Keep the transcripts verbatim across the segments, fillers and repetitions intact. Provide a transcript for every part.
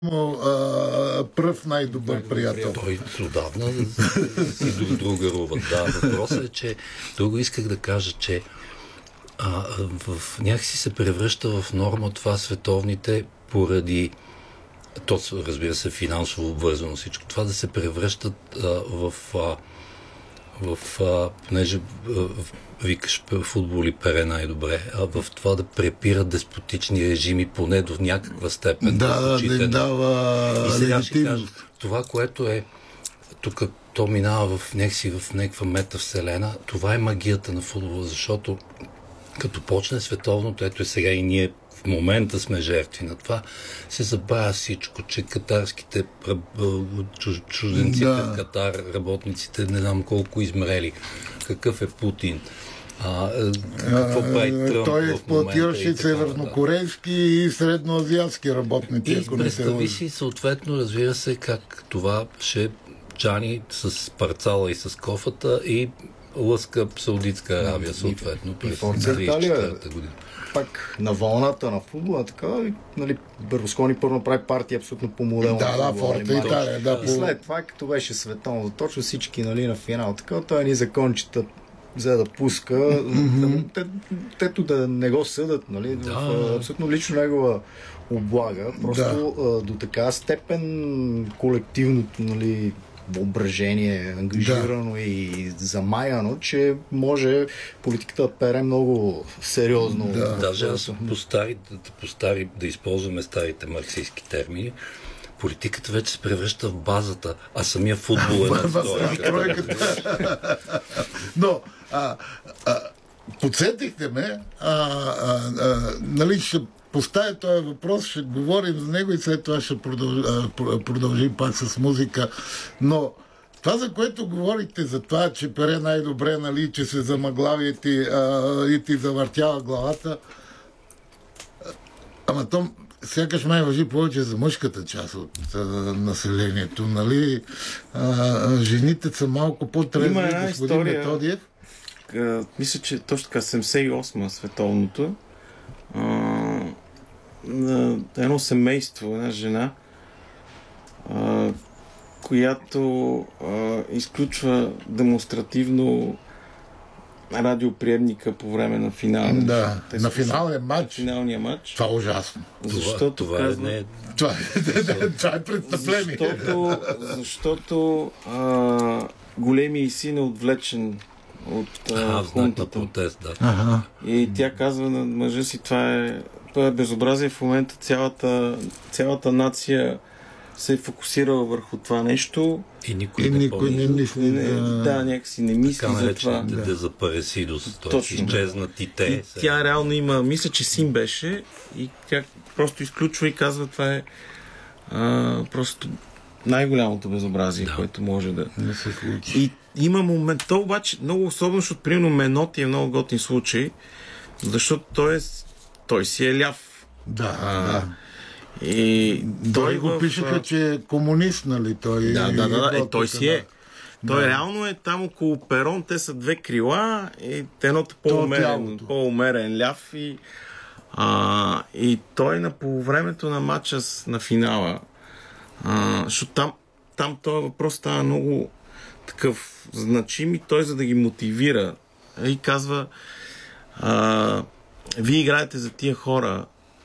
а, пръв най-добър приятел. Той отдавна си друг другаруват. Да, въпросът е, че друго исках да кажа, че а, в, някакси се превръща в норма това световните поради то, разбира се, финансово обвързано всичко. Това да се превръщат а, в а, в, а, понеже а, викаш футбол и пере най-добре, а в това да препират деспотични режими поне до някаква степен. Да, да, да им дава и сега ще кажа, това, което е тук, то минава в някакси в някаква метавселена, това е магията на футбола, защото като почне световното, ето е сега и ние в момента сме жертви на това, се забравя всичко, че катарските чужденците да. в Катар, работниците, не знам колко измрели, какъв е Путин, а, какво прави Тръмп. Той експлоатираше и севернокорейски да. и средноазиатски работници. И представи си съответно, разбира се, как това ще Джани с парцала и с кофата и лъска Саудитска Арабия, съответно, през две хиляди и четвърта година. Пак на вълната на футбола, така, нали, Берлускони първо направи партия абсолютно по модел да, на футбола. Да, Форта Италия, да. И след това, като беше световно, точно всички, нали, на финал, така, той ни закончета за да пуска, mm-hmm. те, тето да не го съдат, нали, да. в абсолютно лично негова облага, просто да. а, до така степен колективното, нали, въображение, ангажирано да. и замаяно, че може политиката да пере много сериозно. Да. Даже аз постари, да, постари, да използваме старите марксистски термини, политиката вече се превръща в базата, а самия футбол е настройката. Но, а, а, подсетихте ме, а, а, а, нали, ще поставя този въпрос, ще говорим за него и след това ще продължи, продължи пак с музика. Но това, за което говорите, за това, че пере най-добре, нали, че се замъглави и ти, а, и ти завъртява главата, ама то сякаш май важи повече за мъжката част от а, населението, нали? А, жените са малко по-трезви. Има една история, Методиев. А, мисля, че точно така седемдесет и осма световното, а, на едно семейство, една жена, а, която а, изключва демонстративно радиоприемника по време на финала. Да, Те на финален матч. Финалния матч. Това е ужасно. Защото това, казва, е, това, това е престъпление. Защото, защото а, големия син е отвлечен от а, хунтата. Протест, да. Ага. И тя казва на мъжа си, това е, това е безобразие. В момента цялата, цялата нация се е фокусирала върху това нещо. И никой и не никой помни. не мисли. Не, да, някакси не мисли така за това. Да. Дезапаресидос, т.е. изчезнат и те. И тя реално има, мисля, че син беше и тя просто изключва и казва, това е а, просто най-голямото безобразие, да. което може да... Не се случи. И има момент, то обаче много особено, защото примерно Меноти е много готин случай, защото той, е, той си е ляв. Да, а, да. И той го в... пишеха, че е комунист, нали? Той да, да, да, да. Е, той си е. Да. Той реално е там около перон, те са две крила и едното по-умерен, по-умерен ляв и, а, и той на полувремето на матча на финала, а, защото там, там този въпрос става много такъв значим и той, за да ги мотивира, и казва, а, вие играете за тия хора,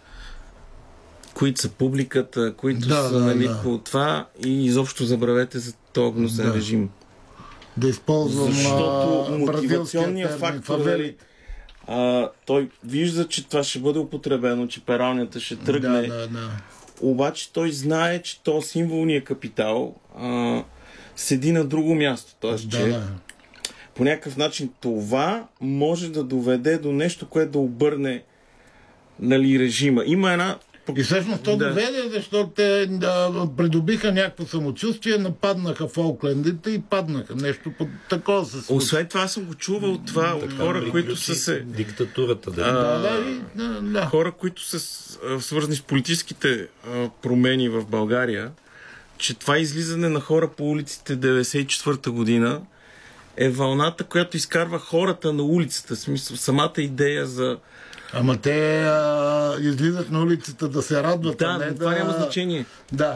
които са публиката, които да, са да, нали, да. по това и изобщо забравете за този гнусен да. режим. Да използвам защото мотивационният фактор, нали, а, той вижда, че това ще бъде употребено, че пералнята ще тръгне. Да, да, да. Обаче той знае, че то символният капитал а, седи на друго място. Тоест, да, че да. по някакъв начин това може да доведе до нещо, което да обърне, нали, режима. Има една... И всъщност то да. доведе, защото те да, придобиха някакво самочувствие, нападнаха Фолклендите и паднаха. Нещо по такова се случи. Освен това съм го чувал от това, от хора, които са се... Диктатурата, да. А, да, да, да, да. Хора, които са свързани с политическите а, промени в България, че това излизане на хора по улиците деветдесет и четвърта година е вълната, която изкарва хората на улицата. В смисъл, самата идея за Ама те а, излизат на улицата да се радват. Да, а не но това да... няма значение. Да.